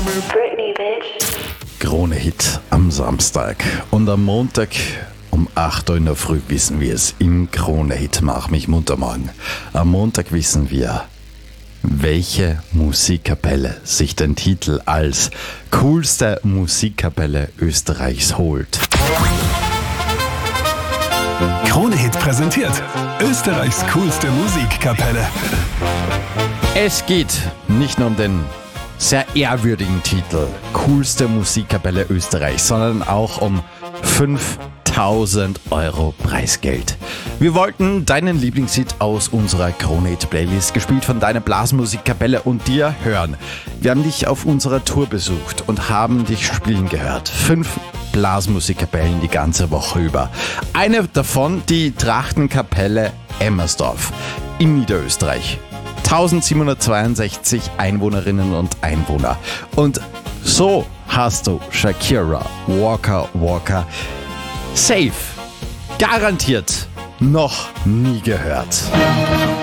Britney, bitch. Krone-Hit am Samstag. Und am Montag um 8 Uhr in der Früh wissen wir es im Krone-Hit Mach mich munter morgen. Am Montag wissen wir, welche Musikkapelle sich den Titel als coolste Musikkapelle Österreichs holt. Krone-Hit präsentiert Österreichs coolste Musikkapelle. Es geht nicht nur um den sehr ehrwürdigen Titel coolste Musikkapelle Österreichs, sondern auch um 5.000 Euro Preisgeld. Wir wollten deinen Lieblingshit aus unserer Krone-Hit-Playlist, gespielt von deiner Blasmusikkapelle und dir, hören. Wir haben dich auf unserer Tour besucht und haben dich spielen gehört. 5 Blasmusikkapellen die ganze Woche über. Eine davon die Trachtenkapelle Emmersdorf in Niederösterreich. 1762 Einwohnerinnen und Einwohner. Und so hast du Shakira, Walker, Walker, safe, garantiert noch nie gehört.